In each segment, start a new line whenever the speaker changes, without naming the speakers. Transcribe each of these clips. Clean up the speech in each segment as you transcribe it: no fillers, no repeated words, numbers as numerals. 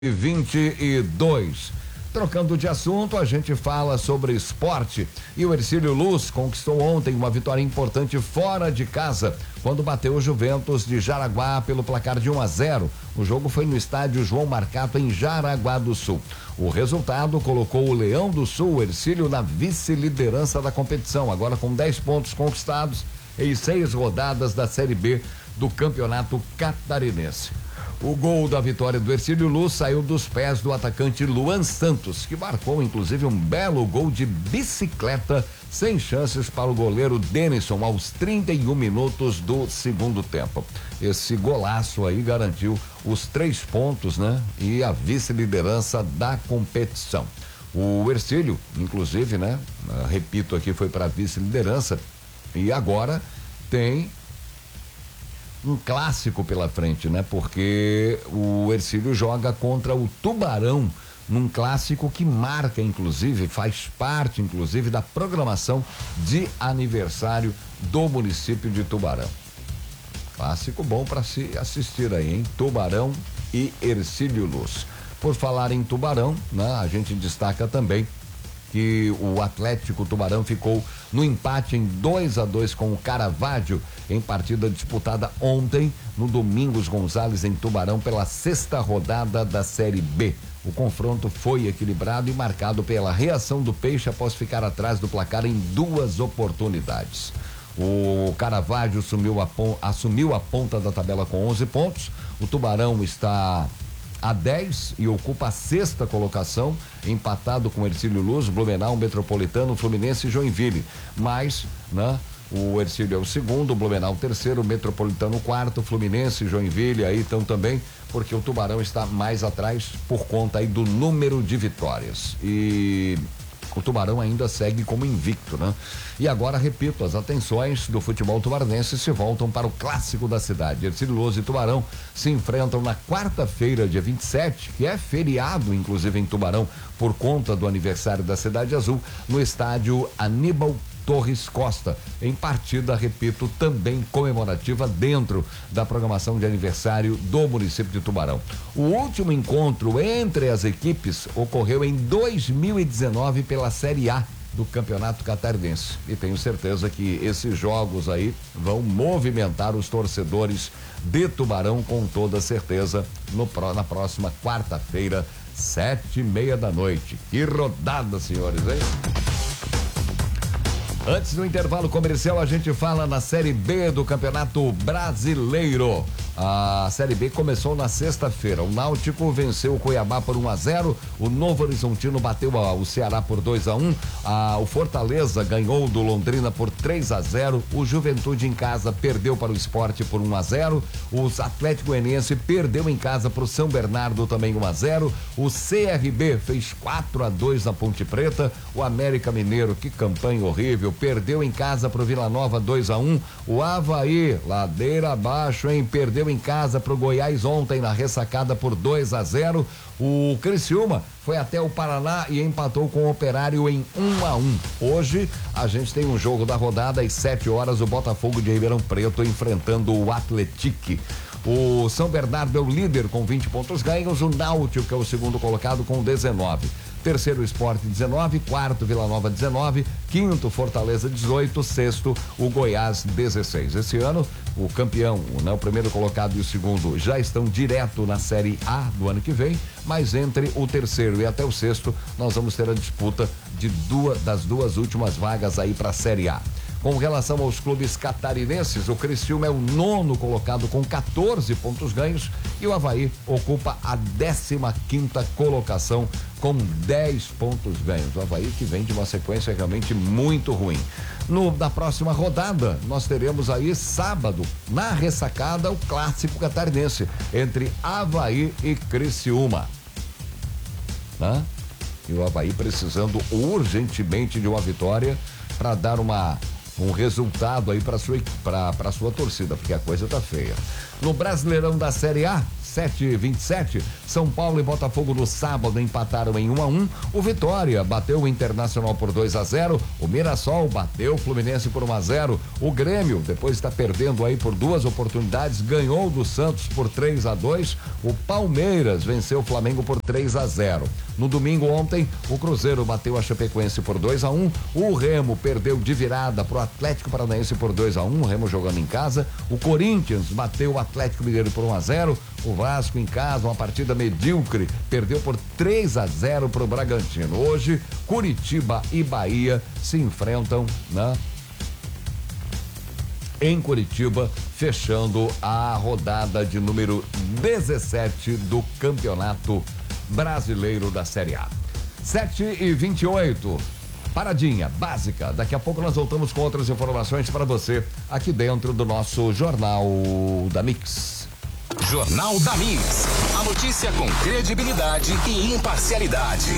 2022. Trocando de assunto, a gente fala sobre esporte e o Hercílio Luz conquistou ontem uma vitória importante fora de casa, quando bateu o Juventus de Jaraguá pelo placar de 1-0. O jogo foi no estádio João Marcato, em Jaraguá do Sul. O resultado colocou o Leão do Sul, o Hercílio, na vice-liderança da competição, agora com 10 pontos conquistados em 6 rodadas da Série B do Campeonato Catarinense. O gol da vitória do Hercílio Luz saiu dos pés do atacante Luan Santos, que marcou inclusive um belo gol de bicicleta, sem chances para o goleiro Denison aos 31 minutos do segundo tempo. Esse golaço aí garantiu os 3 pontos, né? E a vice-liderança da competição. O Hercílio, inclusive, né? Repito aqui, foi para a vice-liderança e agora tem um clássico pela frente, né? Porque o Hercílio joga contra o Tubarão num clássico que marca, inclusive, faz parte, inclusive, da programação de aniversário do município de Tubarão. Clássico bom para se assistir aí, hein? Tubarão e Hercílio Luz. Por falar em Tubarão, né? A gente destaca também que o Atlético Tubarão ficou no empate em 2-2 com o Caravaggio, em partida disputada ontem no Domingos Gonzalez, em Tubarão, pela 6ª rodada da Série B. O confronto foi equilibrado e marcado pela reação do Peixe após ficar atrás do placar em 2 oportunidades. O Caravaggio assumiu a ponta da tabela com 11 pontos. O Tubarão está a 10 e ocupa a 6ª colocação, empatado com Hercílio Luz, Blumenau, Metropolitano, Fluminense e Joinville. Mas, né? O Hercílio é o 2º, o Blumenau 3º, o Metropolitano 4º, Fluminense e Joinville aí estão também, porque o Tubarão está mais atrás por conta aí do número de vitórias. E o Tubarão ainda segue como invicto, né? E agora, repito, as atenções do futebol tubaranense se voltam para o clássico da cidade. Hercílio Luz e Tubarão se enfrentam na quarta-feira, dia 27, que é feriado, inclusive, em Tubarão, por conta do aniversário da Cidade Azul, no estádio Aníbal Torres Costa, em partida, repito, também comemorativa dentro da programação de aniversário do município de Tubarão. O último encontro entre as equipes ocorreu em 2019 pela Série A do Campeonato Catarinense. E tenho certeza que esses jogos aí vão movimentar os torcedores de Tubarão com toda certeza na próxima quarta-feira, 7:30 da noite. Que rodada, senhores, hein? Antes do intervalo comercial, a gente fala na Série B do Campeonato Brasileiro. A Série B começou na sexta-feira. O Náutico venceu o Cuiabá por 1-0. O Novo Horizontino bateu o Ceará por 2-1. O Fortaleza ganhou do Londrina por 3-0. O Juventude em casa perdeu para o Sport por 1-0. O Atlético Goianiense perdeu em casa para o São Bernardo também 1-0. O CRB fez 4-2 na Ponte Preta. O América Mineiro, que campanha horrível, perdeu em casa para o Vila Nova 2-1. O Avaí, ladeira abaixo, hein? Perdeu em casa para o Goiás ontem na ressacada por 2-0. O Criciúma foi até o Paraná e empatou com o Operário em 1-1. Hoje a gente tem um jogo da rodada às 7 horas, o Botafogo de Ribeirão Preto enfrentando o Atlético. O São Bernardo é o líder com 20 pontos ganhos, o Náutico, que é o 2º colocado, com 19. Terceiro, Sport 19, quarto, Vila Nova 19, quinto, Fortaleza 18, sexto, o Goiás 16. Esse ano, o campeão, né, o primeiro colocado e o segundo já estão direto na Série A do ano que vem, mas entre o terceiro e até o sexto, nós vamos ter a disputa das duas últimas vagas aí para a Série A. Com relação aos clubes catarinenses, o Criciúma é o 9º colocado com 14 pontos ganhos e o Avaí ocupa a 15ª colocação com 10 pontos ganhos. O Avaí que vem de uma sequência realmente muito ruim. Na próxima rodada, nós teremos aí sábado, na ressacada, o clássico catarinense entre Avaí e Criciúma. Né? E o Avaí precisando urgentemente de uma vitória para dar um resultado aí para sua torcida, porque a coisa tá feia. No Brasileirão da Série A, 7h27. São Paulo e Botafogo no sábado empataram em 1-1. O Vitória bateu o Internacional por 2-0. O Mirassol bateu o Fluminense por 1-0. O Grêmio, depois está perdendo aí por 2 oportunidades, ganhou do Santos por 3-2. O Palmeiras venceu o Flamengo por 3-0. No domingo ontem, o Cruzeiro bateu a Chapecoense por 2-1. O Remo perdeu de virada pro Atlético Paranaense por 2-1. O Remo jogando em casa. O Corinthians bateu o Atlético Mineiro por 1-0. O Vasco em casa, uma partida medíocre, perdeu por 3-0 pro Bragantino. Hoje, Curitiba e Bahia se enfrentam, né? Em Curitiba, fechando a rodada de número 17 do Campeonato Brasileiro da Série A. 7h28. Paradinha básica. Daqui a pouco nós voltamos com outras informações para você aqui dentro do nosso Jornal da Mix.
Jornal da Mix. A notícia com credibilidade e imparcialidade.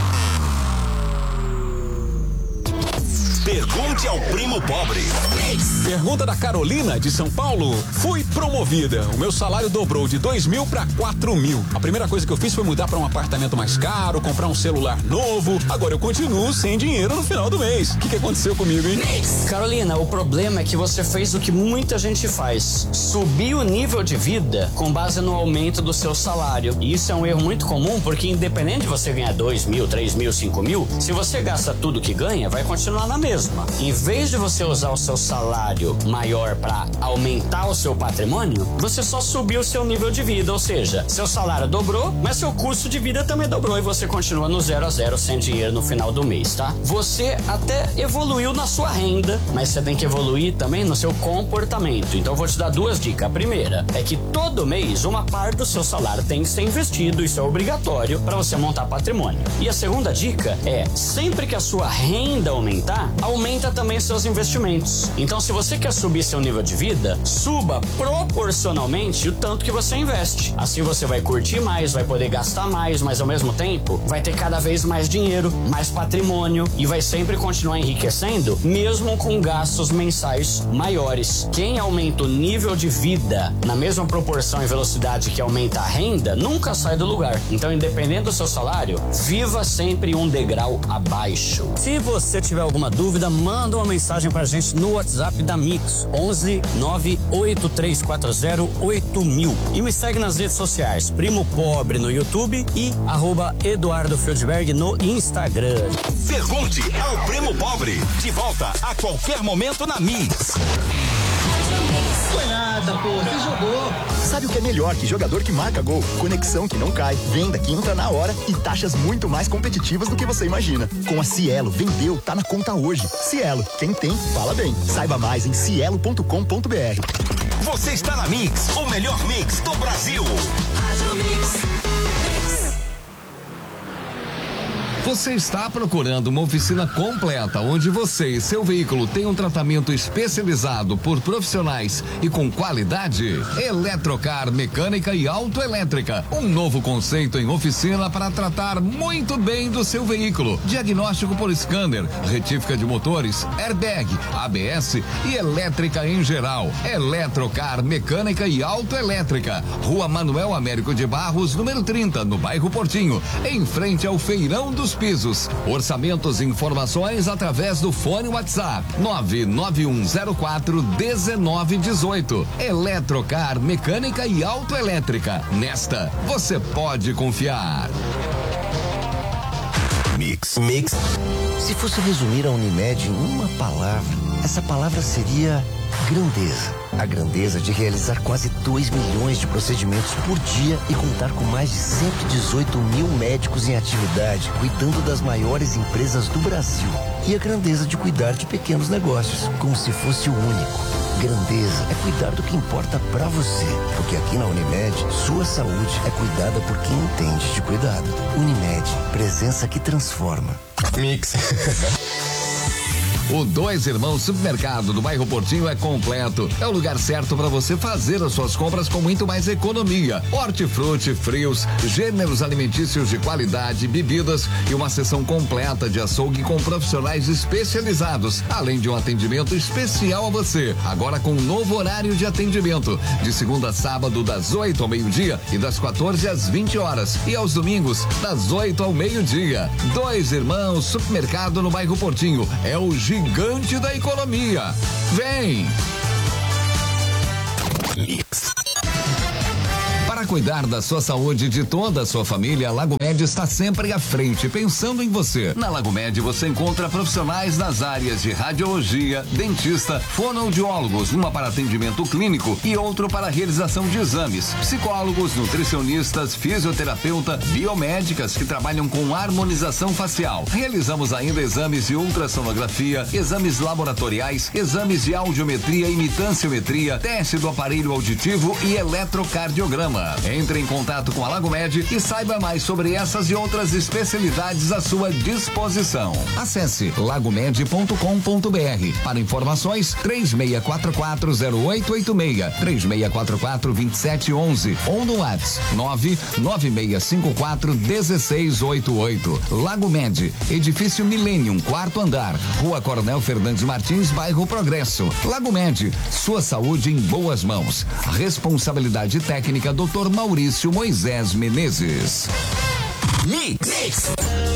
Pergunte ao primo pobre.
Pergunta da Carolina de São Paulo. Fui promovida. O meu salário dobrou de 2.000 para 4.000. A primeira coisa que eu fiz foi mudar para um apartamento mais caro, comprar um celular novo. Agora eu continuo sem dinheiro no final do mês. O que aconteceu comigo, hein?
Carolina, o problema é que você fez o que muita gente faz. Subir o nível de vida com base no aumento do seu salário. E isso é um erro muito comum, porque independente de você ganhar 2.000, 3.000, 5.000, se você gasta tudo que ganha, vai continuar na mesma. Em vez de você usar o seu salário maior para aumentar o seu patrimônio, você só subiu o seu nível de vida, ou seja, seu salário dobrou, mas seu custo de vida também dobrou e você continua no 0 a 0 sem dinheiro no final do mês, tá? Você até evoluiu na sua renda, mas você tem que evoluir também no seu comportamento. Então eu vou te dar 2 dicas. A primeira é que todo mês uma parte do seu salário tem que ser investido, isso é obrigatório para você montar patrimônio. E a segunda dica é, sempre que a sua renda aumentar, aumenta também seus investimentos. Então, se você quer subir seu nível de vida, suba proporcionalmente o tanto que você investe. Assim você vai curtir mais, vai poder gastar mais, mas ao mesmo tempo vai ter cada vez mais dinheiro, mais patrimônio e vai sempre continuar enriquecendo, mesmo com gastos mensais maiores. Quem aumenta o nível de vida na mesma proporção e velocidade que aumenta a renda, nunca sai do lugar. Então, independente do seu salário, viva sempre um degrau abaixo. Se você tiver alguma dúvida, manda uma mensagem pra gente no WhatsApp da Mix, 11 98340 8000. E me segue nas redes sociais, Primo Pobre no YouTube e @Eduardo Fieldberg no Instagram.
Pergunte ao primo pobre. De volta a qualquer momento na Mix.
Foi nada, pô, você jogou.
Sabe o que é melhor que jogador que marca gol? Conexão que não cai, venda que entra na hora e taxas muito mais competitivas do que você imagina. Com a Cielo, vendeu, tá na conta hoje. Cielo, quem tem, fala bem. Saiba mais em cielo.com.br.
Você está na Mix, o melhor mix do Brasil.
Você está procurando uma oficina completa onde você e seu veículo tenham um tratamento especializado por profissionais e com qualidade? Eletrocar Mecânica e Autoelétrica. Um novo conceito em oficina para tratar muito bem do seu veículo. Diagnóstico por scanner, retífica de motores, airbag, ABS e elétrica em geral. Eletrocar Mecânica e Autoelétrica. Rua Manuel Américo de Barros, número 30, no bairro Portinho, em frente ao Feirão dos Pisos. Orçamentos e informações através do fone WhatsApp 991041918. Eletrocar Mecânica e Autoelétrica. Nesta você pode confiar.
Mix.
Se fosse resumir a Unimed em uma palavra, essa palavra seria grandeza. A grandeza de realizar quase 2 milhões de procedimentos por dia e contar com mais de 118 mil médicos em atividade, cuidando das maiores empresas do Brasil. E a grandeza de cuidar de pequenos negócios, como se fosse o único. Grandeza é cuidar do que importa pra você, porque aqui na Unimed, sua saúde é cuidada por quem entende de cuidado. Unimed, presença que transforma.
Mix.
O Dois Irmãos Supermercado do bairro Portinho é completo. É o lugar certo para você fazer as suas compras com muito mais economia. Hortifruti, frios, gêneros alimentícios de qualidade, bebidas e uma seção completa de açougue com profissionais especializados, além de um atendimento especial a você. Agora com um novo horário de atendimento, de segunda a sábado das 8 ao meio-dia e das 14 às 20 horas e aos domingos das 8 ao meio-dia. Dois Irmãos Supermercado no bairro Portinho é o gigante da economia. Vem! Para cuidar da sua saúde e de toda a sua família, a Lago Med está sempre à frente, pensando em você. Na Lago Med você encontra profissionais nas áreas de radiologia, dentista, fonoaudiólogos, uma para atendimento clínico e outro para realização de exames, psicólogos, nutricionistas, fisioterapeuta, biomédicas que trabalham com harmonização facial. Realizamos ainda exames de ultrassonografia, exames laboratoriais, exames de audiometria e imitanciometria, teste do aparelho auditivo e eletrocardiograma. Entre em contato com a Lago Med e saiba mais sobre essas e outras especialidades à sua disposição. Acesse lagomed.com.br. Para informações, 36440886, 36442711 ou no WhatsApp 996541688. Lago Med, edifício Millennium, 4º andar, Rua Coronel Fernandes Martins, bairro Progresso. Lago Med, sua saúde em boas mãos. Responsabilidade técnica Dr. Maurício Moisés Menezes.
Mix.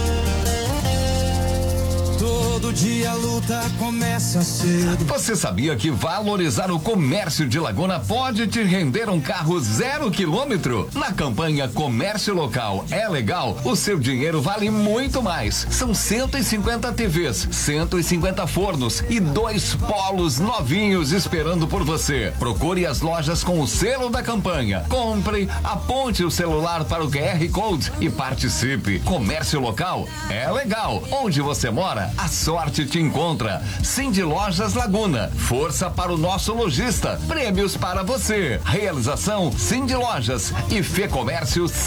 Todo dia a luta começa cedo.
Você sabia que valorizar o comércio de Laguna pode te render um carro 0 quilômetro? Na campanha Comércio Local é Legal, o seu dinheiro vale muito mais. São 150 TVs, 150 fornos e 2 polos novinhos esperando por você. Procure as lojas com o selo da campanha. Compre, aponte o celular para o QR Code e participe. Comércio Local é Legal. Onde você mora, a sorte te encontra. Cindy Lojas Laguna. Força para o nosso lojista. Prêmios para você. Realização Cindy Lojas e Fê Comércio